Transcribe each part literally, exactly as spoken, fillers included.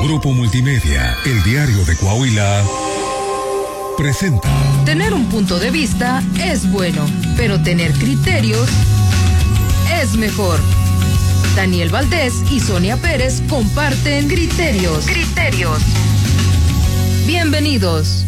Grupo Multimedia, el diario de Coahuila, presenta. Tener un punto de vista es bueno, pero tener criterios es mejor. Daniel Valdés y Sonia Pérez comparten criterios. Criterios. Bienvenidos.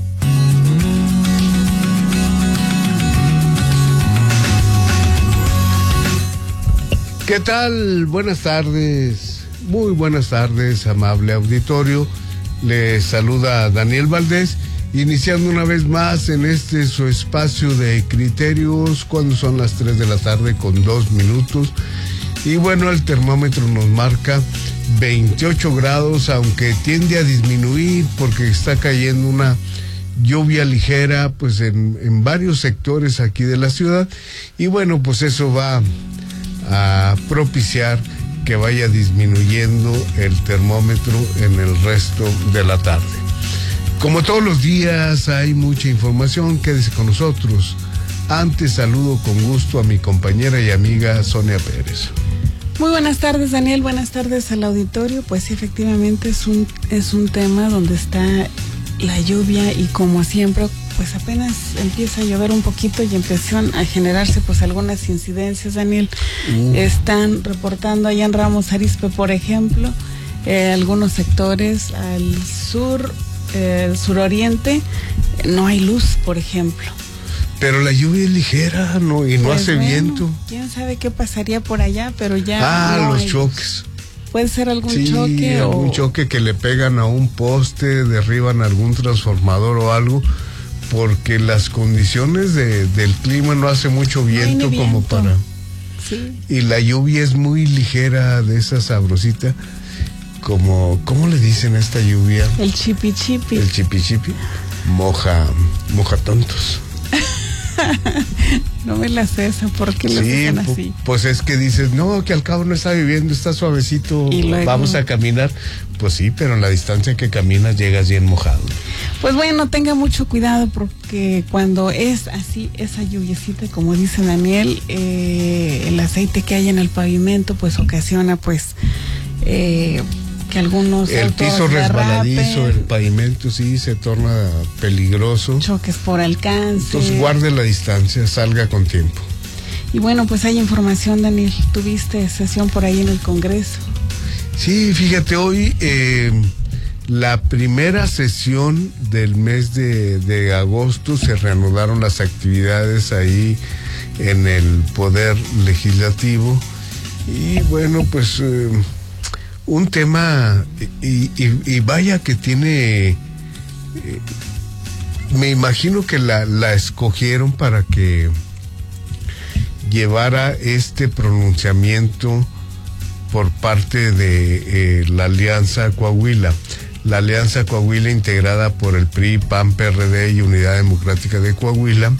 ¿Qué tal? Buenas tardes, muy buenas tardes, amable auditorio. Les saluda Daniel Valdés, iniciando una vez más en este su espacio de criterios, cuando son las tres de la tarde con dos minutos. Y bueno, el termómetro nos marca veintiocho grados, aunque tiende a disminuir porque está cayendo una lluvia ligera pues en, en varios sectores aquí de la ciudad. Y bueno, pues eso va a propiciar que vaya disminuyendo el termómetro en el resto de la tarde. Como todos los días hay mucha información, quédese con nosotros. Antes saludo con gusto a mi compañera y amiga Sonia Pérez. Muy buenas tardes, Daniel, buenas tardes al auditorio. Pues sí, efectivamente es un, es un tema donde está la lluvia y como siempre pues apenas empieza a llover un poquito y empiezan a generarse pues algunas incidencias, Daniel. Uh. Están reportando allá en Ramos Arizpe, por ejemplo, eh, algunos sectores al sur, eh, suroriente, no hay luz, por ejemplo. Pero la lluvia es ligera, ¿no? Y no pues hace bueno, viento. Quién sabe qué pasaría por allá, pero ya. Ah, no los hay choques. Luz. Puede ser algún sí, choque algún o choque que le pegan a un poste, derriban algún transformador o algo, porque las condiciones de, del clima no hace mucho viento, no viento como para. Sí. Y la lluvia es muy ligera, de esa sabrosita, como, ¿cómo le dicen a esta lluvia? El chipi chipi. El chipi chipi. Moja, moja tontos. No me la sé esa, ¿por qué lo dicen así? Pues es que dices, no, que al cabo no está lloviendo, está suavecito, luego vamos a caminar. Pues sí, pero en la distancia que caminas llegas bien mojado. Pues bueno, tenga mucho cuidado porque cuando es así, esa lluviecita, como dice Daniel, eh, el aceite que hay en el pavimento pues ocasiona pues eh, que algunos el piso resbaladizo, el pavimento sí se torna peligroso. Choques por alcance. Entonces guarde la distancia, salga con tiempo. Y bueno, pues hay información, Daniel. Tuviste sesión por ahí en el Congreso. Sí, fíjate, hoy eh, la primera sesión del mes de, de agosto se reanudaron las actividades ahí en el Poder Legislativo. Y bueno, pues eh, un tema, y, y, y vaya que tiene, eh, me imagino que la, la escogieron para que llevara este pronunciamiento por parte de eh, la Alianza Coahuila. La Alianza Coahuila, integrada por el P R I, P A N, P R D y Unidad Democrática de Coahuila.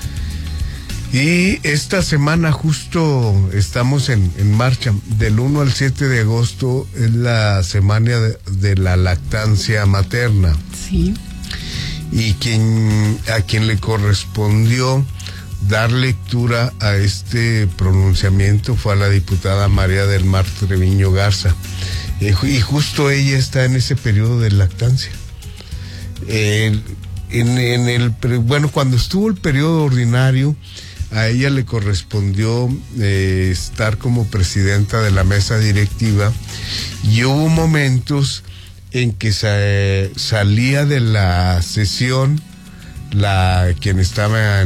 Y esta semana justo estamos en, en marcha. Del uno al siete de agosto es la semana de, de la lactancia materna. Sí. Y quien, a quien le correspondió dar lectura a este pronunciamiento fue a la diputada María del Mar Treviño Garza. Eh, y justo ella está en ese periodo de lactancia. Eh, en, en el, bueno, cuando estuvo el periodo ordinario, a ella le correspondió eh, estar como presidenta de la mesa directiva y hubo momentos en que sa- salía de la sesión la quien estaba